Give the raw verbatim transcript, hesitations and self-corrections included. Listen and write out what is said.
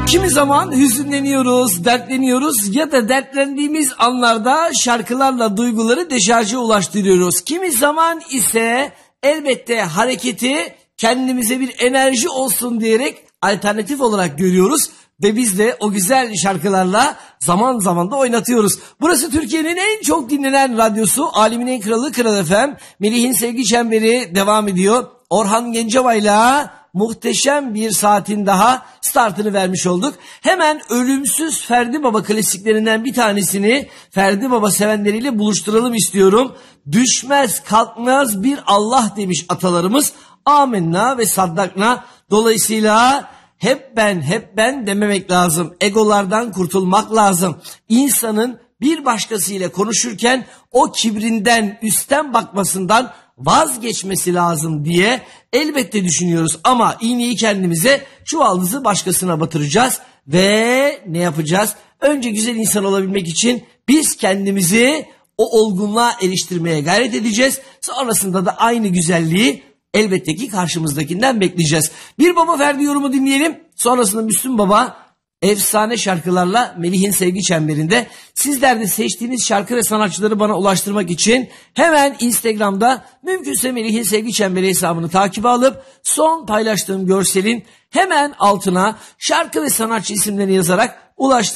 Kimi zaman hüzünleniyoruz, dertleniyoruz ya da dertlendiğimiz anlarda şarkılarla duyguları deşarja ulaştırıyoruz. Kimi zaman ise elbette hareketi kendimize bir enerji olsun diyerek alternatif olarak görüyoruz ve biz de o güzel şarkılarla zaman zaman da oynatıyoruz. Burası Türkiye'nin en çok dinlenen radyosu, Alemin en kralı Kral F M. Melih'in sevgi çemberi devam ediyor. Orhan Gencebay'la muhteşem bir saatin daha startını vermiş olduk. Hemen ölümsüz Ferdi Baba klasiklerinden bir tanesini Ferdi Baba sevenleriyle buluşturalım istiyorum. Düşmez kalkmaz bir Allah demiş atalarımız. Amenna ve saddakna. Dolayısıyla hep ben hep ben dememek lazım. Egolardan kurtulmak lazım. İnsanın bir başkasıyla konuşurken o kibrinden, üstten bakmasından vazgeçmesi lazım diye elbette düşünüyoruz. Ama iğneyi kendimize, çuvaldızı başkasına batıracağız ve ne yapacağız? Önce güzel insan olabilmek için biz kendimizi o olgunluğa eriştirmeye gayret edeceğiz. Sonrasında da aynı güzelliği elbette ki karşımızdakinden bekleyeceğiz. Bir Baba Ferdi yorumu dinleyelim. Sonrasında Müslüm Baba efsane şarkılarla Melih'in sevgi çemberinde. Sizler de seçtiğiniz şarkı ve sanatçıları bana ulaştırmak için hemen Instagram'da mümkünse Melih'in sevgi çemberi hesabını takibe alıp son paylaştığım görselin hemen altına şarkı ve sanatçı isimlerini yazarak ulaştırın.